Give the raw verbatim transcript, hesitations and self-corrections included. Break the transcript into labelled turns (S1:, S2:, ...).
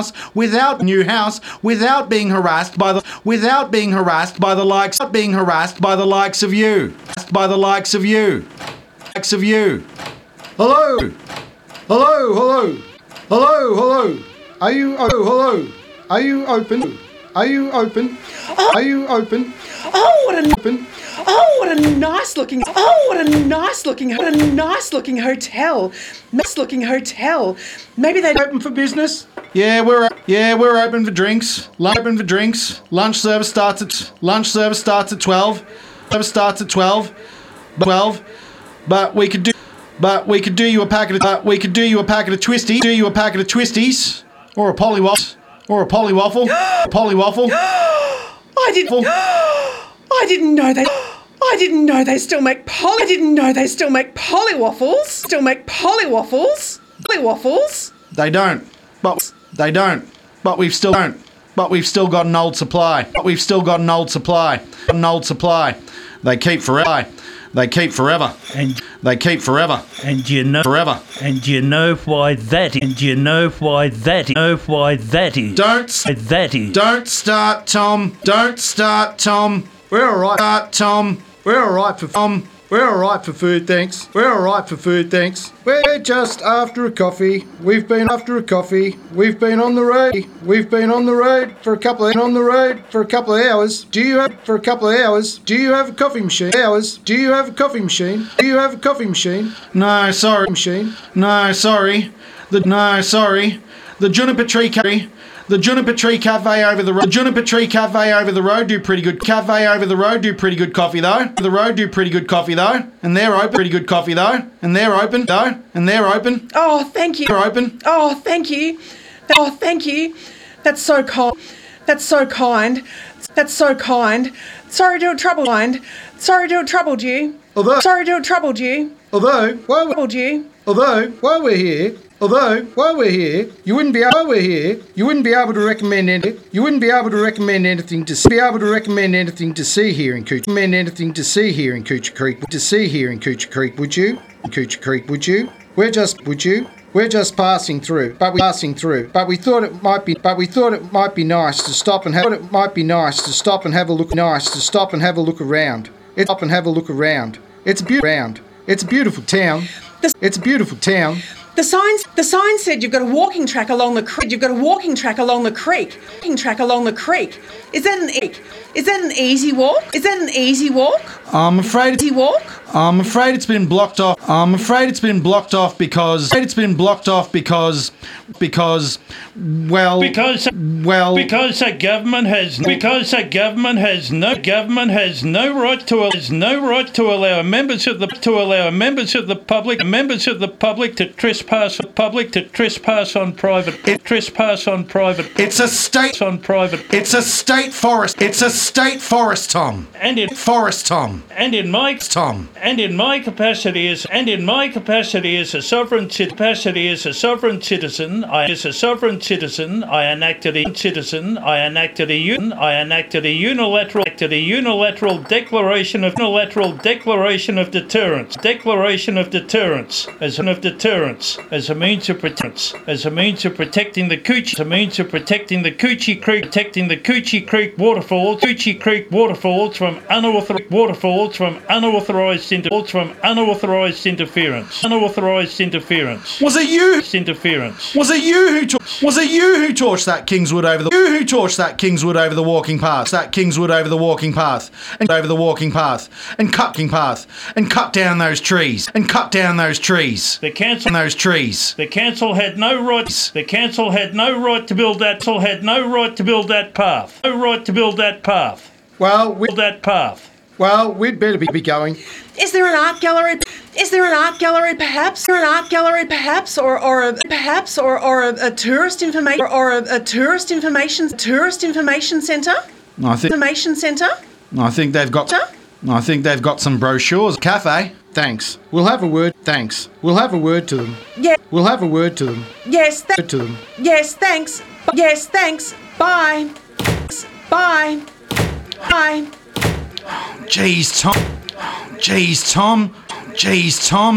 S1: house without new house without being harassed by the without being harassed by the likes being harassed by the likes of you by the likes of you likes of you.
S2: Hello, hello, hello, hello, hello. Are you oh hello? Are you open? Are you open? Are you open?
S3: Oh, what a
S2: Open?
S3: oh, what a nice looking oh, what a nice looking what a nice looking hotel, nice looking hotel. Maybe they
S2: Open for business?
S1: Yeah, we're yeah we're open for drinks. Lunch open for drinks. Lunch service starts at lunch service starts at twelve. Service starts at twelve. Twelve. But we could do but we could do you a packet of but we could do you a packet of twisties. Do you a packet of twisties or a polywaffle or a polywaffle. Polywaffle.
S3: I didn't I didn't know they I didn't know they still make poly I didn't know they still make polywaffles. Still make polywaffles. Polywaffles.
S1: They don't. But they don't. But we've still don't. But we've still got an old supply. But we've still got an old supply. An old supply. They keep forever. They keep forever.
S4: And
S1: They keep forever.
S4: and you know
S1: Forever.
S4: and you know why that is. And you know why that is. Know why that is.
S1: Don't s-
S4: Why that is.
S1: don't start, Tom. Don't start, Tom.
S2: We're all right.
S1: Start, Tom.
S2: We're all right for
S1: Tom.
S2: We're all right for food, thanks. We're all right for food, thanks. We're just after a coffee. We've been after a coffee. We've been on the road. We've been on the road for a couple of on the road for a couple of hours. Do you have for a couple of hours? Do you have a coffee machine? Hours? Do you have a coffee machine? Do you have a coffee machine?
S1: No, sorry.
S2: Machine?
S1: No, sorry. The no, sorry. The Juniper Tree Cafe. The Juniper Tree Cafe over the road. The Juniper Tree Cafe over the road do pretty good. Cafe over the road do pretty good coffee though. The road do pretty good coffee though, and they're open. Pretty good coffee though, and they're open though, and they're open.
S3: Oh, thank you.
S1: They're open.
S3: Oh, thank you. Oh, thank you. That's so kind. That's so kind. That's so kind. Sorry to have troubled mind. Sorry to have troubled you.
S2: Although,
S3: Sorry to have troubled you.
S2: although, while we're,
S3: Troubled you.
S2: although, while we're here, although, while we're here, you wouldn't be while we're here, you wouldn't be able to recommend any, you wouldn't be able to recommend anything to be able to recommend anything to see here in Coochie. Recommend anything to see here in Coochie Creek. To see here in Coochie Creek, would you? In Coochie Creek, would you? We're just, would you? We're just passing through, but we passing through. But we thought it might be, but we thought it might be nice to stop and have. Thought it might be nice to stop and have a look. Nice to stop and have a look around. It's stop and have a look around. It's a beautiful round. It's a beautiful town. It's a beautiful town.
S3: The signs. The sign said you've got a walking track along the creek. You've got a walking track along the creek. Walking track along the creek. Is that an e- Is that an easy walk? Is that an easy walk?
S1: I'm afraid it's
S3: Easy walk?
S1: I'm afraid it's been blocked off. I'm afraid it's been blocked off because afraid it's been blocked off because because well
S4: Because
S1: well
S4: because the government has because the government has no government has no right to has no right to allow members of the to allow members of the public members of the public to trespass public to trespass on private
S1: It-
S4: trespass on private
S1: it's a state
S4: on private
S1: it's a state forest. It's a state forest, Tom.
S4: and in
S1: Forest, Tom.
S4: and in my
S1: Tom.
S4: and in my capacity as and in my capacity as a sovereign ci- capacity as a sovereign citizen, I as a sovereign citizen, I enacted a citizen, I enacted a un, I enacted a unilateral enacted a unilateral declaration of unilateral declaration of deterrence, declaration of deterrence as an of deterrence as a means of protectance, as a means of protecting the Coochie, as a means of protecting the Coochie Creek, protecting the Coochie Creek waterfalls, Coochie Creek waterfalls from unauthorized waterfalls from unauthorized inter- from unauthorized interference, unauthorized interference,
S1: Was it you?
S4: interference.
S1: Was it you who tor- was it you who torched that Kingswood over the you who torched that Kingswood over the walking path? That Kingswood over the walking path and over the walking path and cutting path and cut down those trees and cut down those trees.
S4: The council
S1: And those trees.
S4: The council had no right. The council had no right to build that. Council had no right to build that path. No right to build that path.
S2: Well, we,
S4: Build that path.
S2: well, we'd better be, be going.
S3: Is there an art gallery? Is there an art gallery, perhaps? Is there an art gallery, perhaps, or or a, perhaps, or or a, a tourist information, or, or a, a tourist information tourist information centre?
S1: I think
S3: Information centre?
S1: I think they've got
S3: Huh?
S1: I think they've got some brochures. Cafe.
S2: Thanks. We'll have a word. Thanks. We'll have a word to them.
S3: Yeah.
S2: We'll have a word to them.
S3: Yes. Th-
S2: Word to them.
S3: yes. Thanks. B- yes. Thanks. Bye. Bye. Bye.
S1: Jeez, Tom. Jeez, Tom. Jeez, Tom.